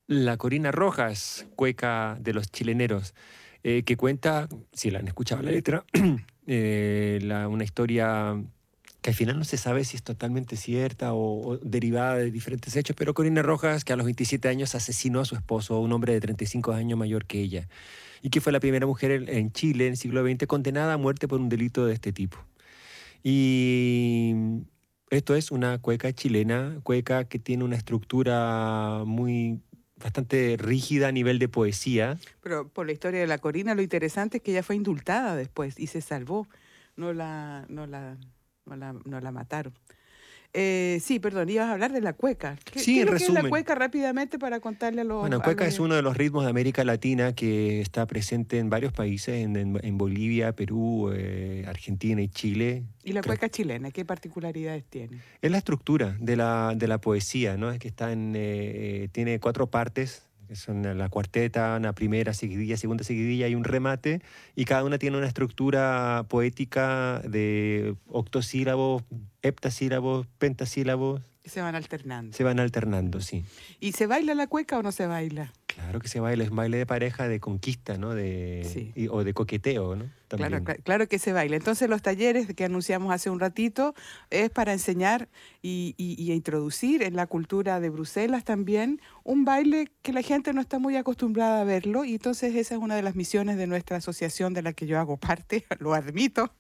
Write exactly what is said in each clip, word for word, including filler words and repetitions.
La Corina Rojas, cueca de los chileneros, eh, que cuenta, si la han escuchado la letra, eh, la- una historia que al final no se sabe si es totalmente cierta o, o derivada de diferentes hechos, pero Corina Rojas, que a los veintisiete años asesinó a su esposo, un hombre de treinta y cinco años mayor que ella, y que fue la primera mujer en, en Chile en el siglo veinte condenada a muerte por un delito de este tipo. Y esto es una cueca chilena, cueca que tiene una estructura muy bastante rígida a nivel de poesía. Pero por la historia de la Corina, lo interesante es que ella fue indultada después y se salvó. No la, no la, no la, no la mataron. Eh, sí, perdón, ibas a hablar de la cueca. ¿Qué, Sí, qué es en lo que es la resumen. cueca rápidamente para contarle a los, Bueno, a cueca los... es uno de los ritmos de América Latina que está presente en varios países, en, en- en Bolivia, Perú, eh, Argentina y Chile. Y la Creo cueca chilena, ¿qué particularidades tiene? es la estructura de la, de la poesía, ¿no? Es que está en, eh, eh, tiene cuatro partes, que son la cuarteta, una primera seguidilla, segunda seguidilla y un remate, y cada una tiene una estructura poética de octosílabos, heptasílabos, pentasílabos, Se van alternando. se van alternando, Ujú. sí. ¿Y se baila la cueca o no se baila? Claro que se baila, es un baile de pareja, de conquista, ¿no? De, Sí. y- o de coqueteo, ¿no? Claro, También. cla- claro que se baila. Entonces los talleres que anunciamos hace un ratito es para enseñar y, y- y introducir en la cultura de Bruselas también un baile que la gente no está muy acostumbrada a verlo, y entonces esa es una de las misiones de nuestra asociación de la que yo hago parte, lo admito,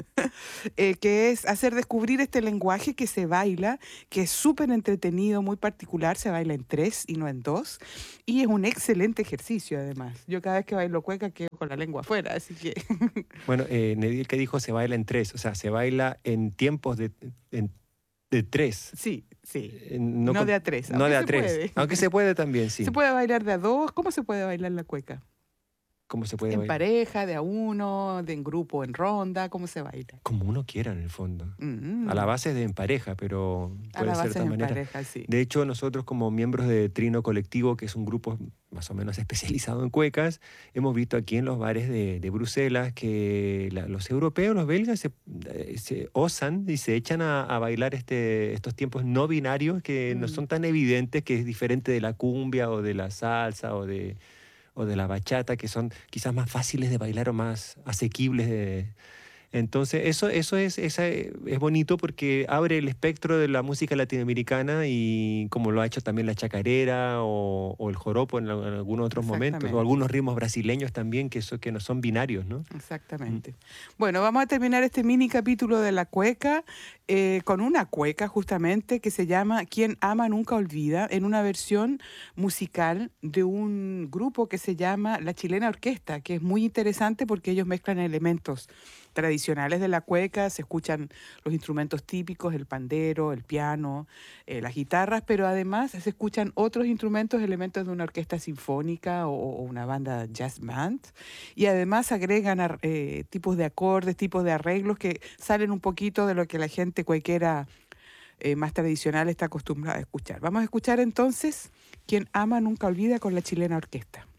eh, que es hacer descubrir este lenguaje que se baila, que es súper entretenido, muy particular, se baila en tres y no en dos, y es un excelente ejercicio además. Yo cada vez que bailo cueca quedo con la lengua afuera, así que... Bueno, eh, Nedil que dijo se baila en tres, o sea, se baila en tiempos de, en- de tres. Sí, sí. Eh, no, No con- de a tres, no aunque de a se tres. puede. Aunque se puede también, Se sí. puede bailar de a dos. ¿Cómo se puede bailar la cueca? ¿Cómo se puede En bailar? pareja, de a uno, de en grupo, en ronda, ¿cómo se baila? Como uno quiera, en el fondo. A la Mm, base es de en pareja, pero a puede la ser de base es todas en maneras. pareja, sí. De hecho, nosotros como miembros de Trino Colectivo, que es un grupo más o menos especializado en cuecas, hemos visto aquí en los bares de, de Bruselas que la- los europeos, los belgas, se, eh, se osan y se echan a, a bailar este, estos tiempos no binarios que no Mm, son tan evidentes, que es diferente de la cumbia o de la salsa o de, o de la bachata, que son quizás más fáciles de bailar o más asequibles de, entonces, eso, eso es, esa, eh, es bonito porque abre el espectro de la música latinoamericana y como lo ha hecho también la chacarera o, o el joropo en, en algunos otros momentos, o exactamente. algunos ritmos brasileños también que, eso, que no son binarios, ¿no? Mm. Exactamente. Bueno, vamos a terminar este mini capítulo de la cueca eh, con una cueca justamente que se llama Quien ama nunca olvida, en una versión musical de un grupo que se llama La Chilena Orquesta, que es muy interesante porque ellos mezclan elementos tradicionales de la cueca, se escuchan los instrumentos típicos, el pandero, el piano, eh, las guitarras, pero además se escuchan otros instrumentos, elementos de una orquesta sinfónica o, o una banda jazz band, y además agregan ar- eh, tipos de acordes, tipos de arreglos que salen un poquito de lo que la gente cuequera eh, más tradicional está acostumbrada a escuchar. Vamos a escuchar entonces Quien ama nunca olvida con la Chilena Orquesta.